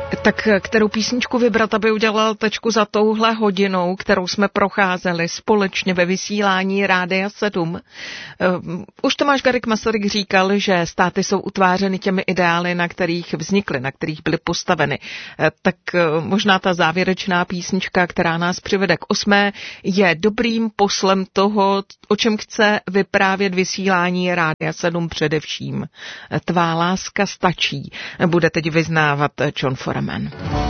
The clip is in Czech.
Tak kterou písničku vybrat, aby udělal tečku za touhle hodinou, kterou jsme procházeli společně ve vysílání Rádia 7? Už Tomáš Garrigue Masaryk říkal, že státy jsou utvářeny těmi ideály, na kterých vznikly, na kterých byly postaveny. Tak možná ta závěrečná písnička, která nás přivede k 8., je dobrým poslem toho, o čem chce vyprávět vysílání Rádia 7 především. Tvá láska stačí, bude teď vyznávat John Foreman.